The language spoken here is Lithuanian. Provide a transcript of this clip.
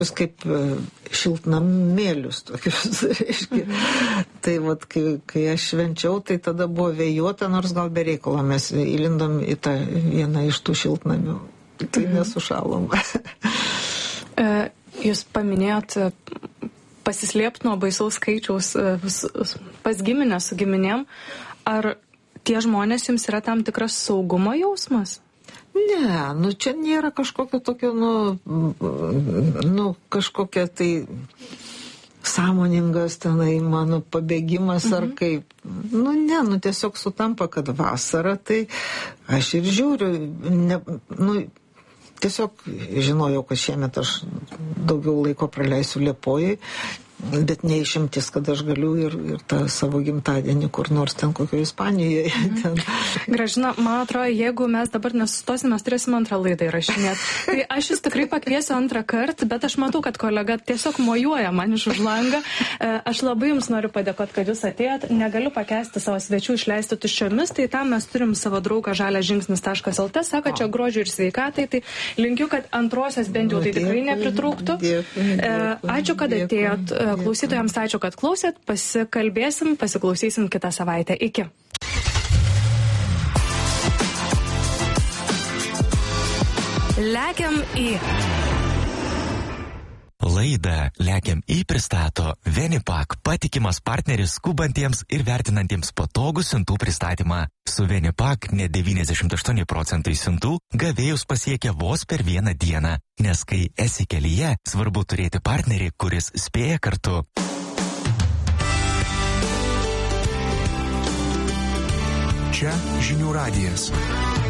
kaip šiltnamėlius tokius, reiškia. Tai vat, kai aš švenčiau, tai tada buvo vėjuota, nors gal be reikalo mes įlindom į tą vieną iš tų šiltnamių. Tai nesušalom. Jūs paminėjot pasislėpti nuo baisaus skaičiaus pas giminę su giminėm. Ar tie žmonės jums yra tam tikras saugumo jausmas? Ne, čia nėra kažkokio tokio, kažkokia tai sąmoningas tenai mano pabėgimas ar kaip. Tiesiog sutampa, kad vasara, tai aš ir žiūriu, tiesiog žinojau, kad šiemet aš daugiau laiko praleisiu Liepojai, bet neišimtis, kad aš galiu ir tą savo gimtadienį kur nors ten kokio Ispanijoje. Gražina, man atrodo, jeigu mes dabar nesustosim, mes turėsim antrą laidą įrašinėti. Tai aš jūs tikrai pakviesiu antrą kartą, bet aš matau, kad kolega tiesiog mojuoja man iš už langą. Aš labai jums noriu padėkoti, kad jūs atėjot. Negaliu pakęsti savo svečių išleisti tuščiomis, tai tam mes turim savo draugą žaliažingsnis.lt, sako, čia grožiui ir sveikatai, tai linkiu, kad antrosios bent jau tai tikrai nepritrūktų. Ačiū, kad atėjot. Klausytojams ačiū, kad klausėt. Pasiklausysim kitą savaitę. Iki. Lekiam į. Laidą Lekiam į pristato Venipak, patikimas partneris skubantiems ir vertinantiems patogų siuntų pristatymą. Su Venipak net 98% siuntų gavėjus pasiekia vos per vieną dieną, nes kai esi kelyje, svarbu turėti partnerį, kuris spėja kartu. Čia Žinių radijas.